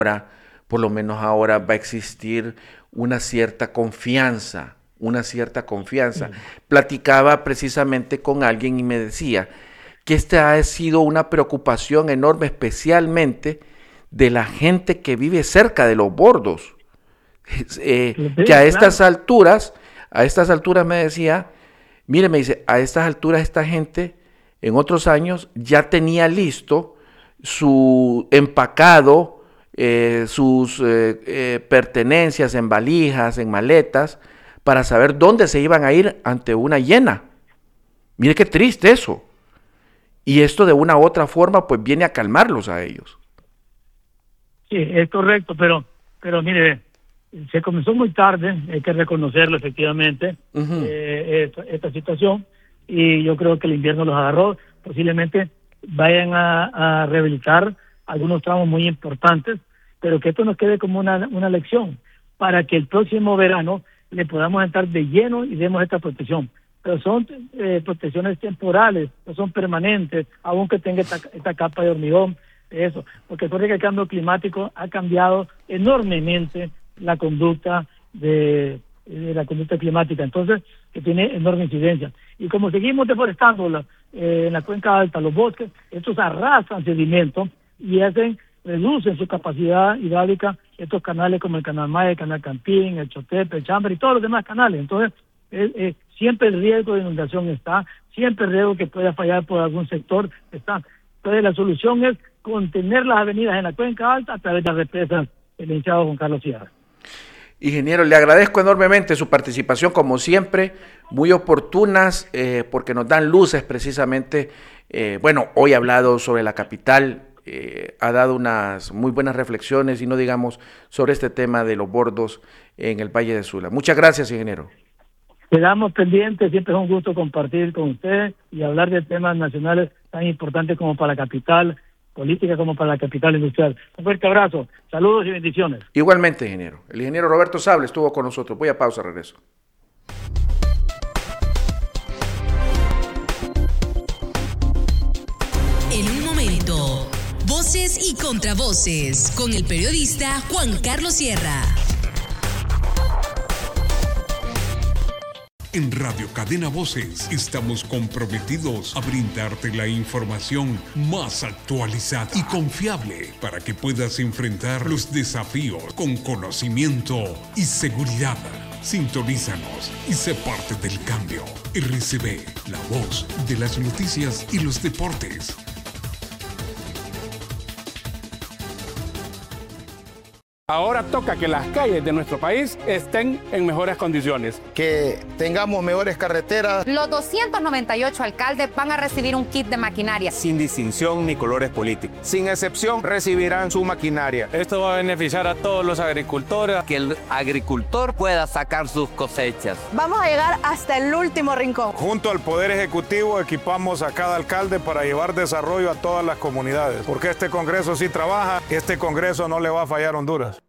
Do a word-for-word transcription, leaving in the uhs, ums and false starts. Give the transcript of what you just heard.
ahora, por lo menos ahora va a existir una cierta confianza, una cierta confianza. Mm. Platicaba precisamente con alguien y me decía que esta ha sido una preocupación enorme, especialmente de la gente que vive cerca de los bordos, eh, sí, que a estas claro. alturas, a estas alturas me decía, mire, me dice, a estas alturas esta gente en otros años ya tenía listo su empacado, eh, sus eh, eh, pertenencias en valijas, en maletas, para saber dónde se iban a ir ante una hiena. Mire qué triste eso. Y esto de una u otra forma pues viene a calmarlos a ellos. Sí, es correcto, pero, pero mire, se comenzó muy tarde, hay que reconocerlo efectivamente, uh-huh. eh, esta, esta situación, y yo creo que el invierno los agarró. Posiblemente vayan a, a rehabilitar algunos tramos muy importantes, pero que esto nos quede como una, una lección para que el próximo verano le podamos entrar de lleno y demos esta protección. Pero son eh, protecciones temporales, no son permanentes, aunque tenga esta, esta capa de hormigón, eso, porque recuerde que el cambio climático ha cambiado enormemente la conducta de, de la conducta climática, entonces que tiene enorme incidencia. Y como seguimos deforestando la, eh, en la cuenca alta los bosques, estos arrasan sedimentos y hacen, reducen su capacidad hidráulica, estos canales como el Canal Maya, el Canal Campín, el Chotepe, el Chambre y todos los demás canales. Entonces, eh, eh, siempre el riesgo de inundación está, siempre el riesgo que pueda fallar por algún sector está. Entonces, la solución es contener las avenidas en la cuenca alta a través de las represas del licenciado Juan Carlos Sierra. Ingeniero, le agradezco enormemente su participación, como siempre, muy oportunas, eh, porque nos dan luces precisamente. Eh, bueno, hoy ha hablado sobre la capital, eh, ha dado unas muy buenas reflexiones y no digamos sobre este tema de los bordos en el Valle de Sula. Muchas gracias, ingeniero. Quedamos pendientes, siempre es un gusto compartir con usted y hablar de temas nacionales tan importantes como para la capital política como para la capital industrial. Un fuerte abrazo, saludos y bendiciones. Igualmente, ingeniero. El ingeniero Roberto Sable estuvo con nosotros. Voy a pausa, regreso. En un momento, voces y contravoces con el periodista Juan Carlos Sierra. En Radio Cadena Voces estamos comprometidos a brindarte la información más actualizada y confiable para que puedas enfrentar los desafíos con conocimiento y seguridad. Sintonízanos y sé parte del cambio. R C B, la voz de las noticias y los deportes. Ahora toca que las calles de nuestro país estén en mejores condiciones. Que tengamos mejores carreteras. Los doscientos noventa y ocho alcaldes van a recibir un kit de maquinaria. Sin distinción ni colores políticos. Sin excepción, recibirán su maquinaria. Esto va a beneficiar a todos los agricultores. Que el agricultor pueda sacar sus cosechas. Vamos a llegar hasta el último rincón. Junto al Poder Ejecutivo equipamos a cada alcalde para llevar desarrollo a todas las comunidades. Porque este Congreso sí trabaja, este Congreso no le va a fallar a Honduras.